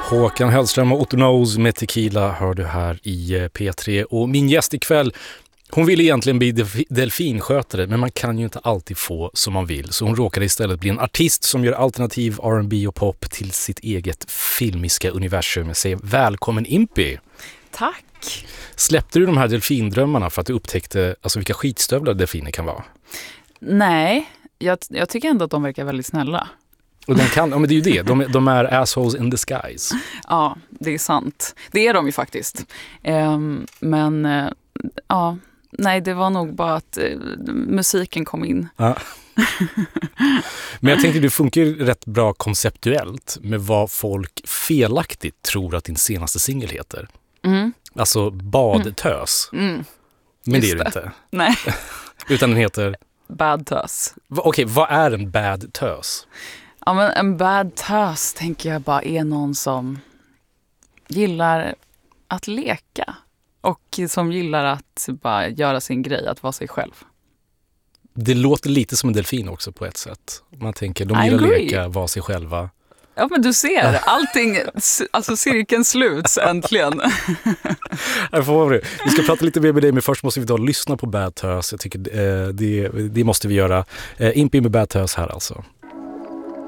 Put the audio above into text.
Håkan Hellström och Otto Knows med Tequila hör du här i P3. Och min gäst ikväll, hon ville egentligen bli delfinskötare, men man kan ju inte alltid få som man vill. Så hon råkade istället bli en artist som gör alternativ R&B och pop till sitt eget filmiska universum. Jag säger välkommen Impi. Tack. Släppte du de här delfindrömmarna för att du upptäckte alltså, vilka skitstövlar delfiner kan vara? Nej, jag tycker ändå att de verkar väldigt snälla. Och men det är ju det. De är assholes in disguise. Ja, det är sant. Det är de ju faktiskt. Nej, det var nog bara att musiken kom in. Ja. Men jag tänkte, du funkar ju rätt bra konceptuellt med vad folk felaktigt tror att din senaste singel heter. Mm. Alltså badtös. Mm. Men det är det inte. Nej. Utan den heter... Bad tös. Okej, vad är en bad tös? Ja, men en bad tös tänker jag bara är någon som gillar att leka. Och som gillar att bara göra sin grej, att vara sig själv. Det låter lite som en delfin också på ett sätt. Man tänker, de gillar att leka, vara sig själva. Ja, men du ser, allting, alltså cirkeln sluts äntligen. Vi ska prata lite mer med dig, men först måste vi då lyssna på Bad Tös. Jag tycker det måste vi göra. Impi med Bad Tös här alltså.